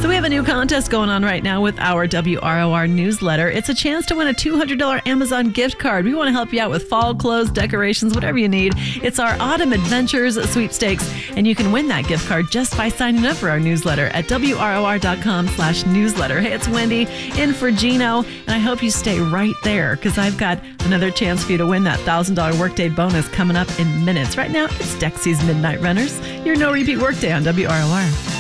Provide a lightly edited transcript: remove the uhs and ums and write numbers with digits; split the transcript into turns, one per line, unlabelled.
So we have a new contest going on right now with our WROR newsletter. It's a chance to win a $200 Amazon gift card. We want to help you out with fall clothes, decorations, whatever you need. It's our Autumn Adventures sweepstakes, and you can win that gift card just by signing up for our newsletter at WROR.com/newsletter. Hey, it's Wendy in for Gino, and I hope you stay right there because I've got another chance for you to win that $1,000 workday bonus coming up in minutes. Right now, it's Dexy's Midnight Runners, your no repeat workday on WROR.